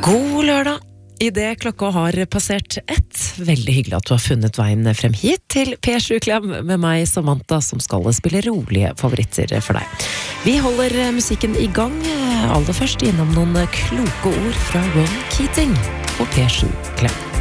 God lørdag! I det klokka har passert 1. Veldig hyggelig at du har funnet veien frem hit til P7 Klem med meg, Samantha, som skal spille rolige favoritter for deg. Vi holder musikken i gang, aller først innom noen kloke ord fra Ron Keating på P7 Klem.